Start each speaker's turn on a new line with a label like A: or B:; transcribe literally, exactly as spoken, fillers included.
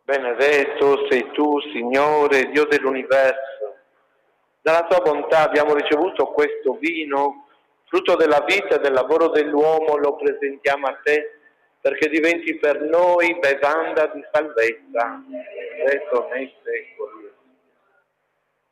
A: Benedetto sei tu, Signore, Dio dell'universo. Dalla tua bontà abbiamo ricevuto questo vino, frutto della vita e del lavoro dell'uomo, lo presentiamo a te perché diventi per noi bevanda di salvezza. Benedetto sei.